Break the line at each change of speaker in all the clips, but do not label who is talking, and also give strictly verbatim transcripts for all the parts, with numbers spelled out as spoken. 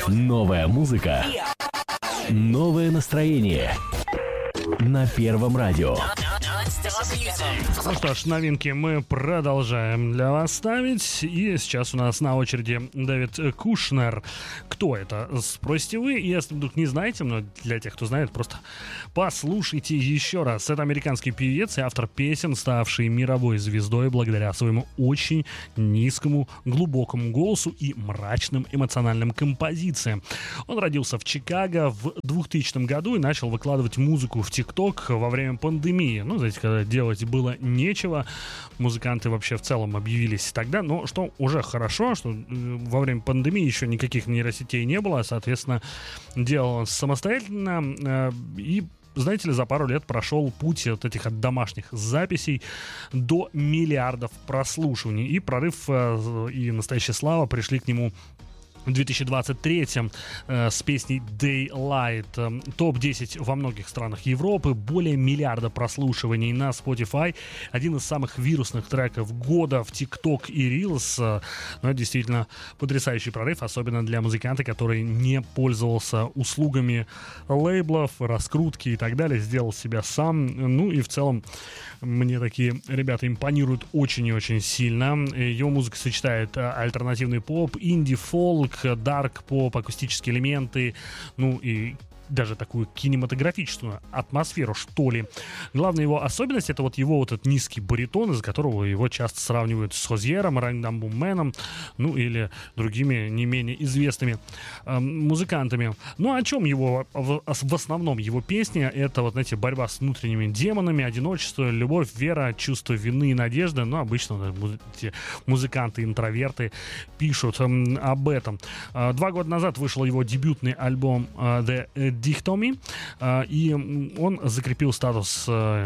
Новая музыка. Новое настроение. На Первом радио.
Ну что ж, новинки мы продолжаем для вас ставить. И сейчас у нас на очереди Дэвид Кушнер. Кто это, спросите вы. Если вдруг не знаете, но для тех, кто знает, просто послушайте еще раз. Это американский певец и автор песен, ставший мировой звездой благодаря своему очень низкому, глубокому голосу и мрачным эмоциональным композициям. Он родился в Чикаго в двухтысячном году и начал выкладывать музыку в ТикТок во время пандемии. Ну, знаете, когда делать было нечего, музыканты вообще в целом объявились тогда, но что уже хорошо, что во время пандемии еще никаких нейросетей не было, соответственно, делал он самостоятельно и, знаете ли, за пару лет прошел путь от этих от домашних записей до миллиардов прослушиваний, и прорыв и настоящая слава пришли к нему в две тысячи двадцать третьем э, с песней Daylight. Э, топ десять во многих странах Европы, более миллиарда прослушиваний на Spotify, один из самых вирусных треков года в TikTok и Reels. Э, ну, это действительно потрясающий прорыв, особенно для музыканта, который не пользовался услугами лейблов, раскрутки и так далее, сделал себя сам. Ну и в целом мне такие ребята импонируют очень и очень сильно. Его музыка сочетает альтернативный поп, инди-фолк, дарк-поп, акустические элементы, ну и даже такую кинематографическую атмосферу, что ли. Главная его особенность — это вот его вот этот низкий баритон, из-за которого его часто сравнивают с Хозьером, Рандом Мэном, ну или другими не менее известными э, музыкантами. Ну, о чем его, в, в основном его песни? Это вот, знаете, борьба с внутренними демонами, одиночество, любовь, вера, чувство вины и надежды. Ну, обычно эти музыканты-интроверты пишут э, об этом. Э, два года назад вышел его дебютный альбом э, The Dichotomy, и он закрепил статус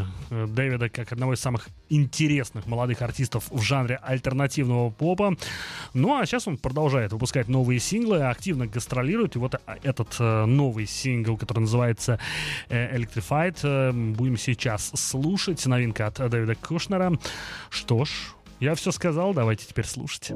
Дэвида как одного из самых интересных молодых артистов в жанре альтернативного попа. Ну а сейчас он продолжает выпускать новые синглы, активно гастролирует, и вот этот новый сингл, который называется Electrified, будем сейчас слушать. Новинка от Дэвида Кушнера. Что ж, я все сказал, давайте теперь слушать.